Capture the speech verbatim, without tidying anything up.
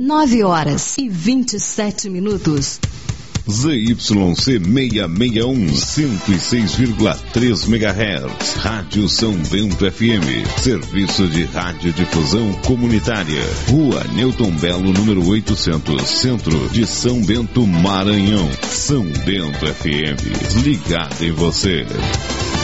nove horas e vinte e sete minutos. Z Y C seiscentos e sessenta e um, cento e seis vírgula três megahertz, Rádio São Bento F M, serviço de radiodifusão comunitária, Rua Newton Belo, número oitocentos, Centro de São Bento, Maranhão. São Bento F M, ligado em você.